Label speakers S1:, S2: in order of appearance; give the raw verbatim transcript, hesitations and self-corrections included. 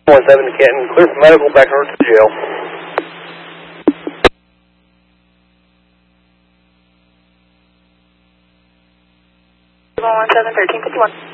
S1: one seven to Canton, clear for medical, back over to the jail.
S2: one one seven, thirteen fifty-one.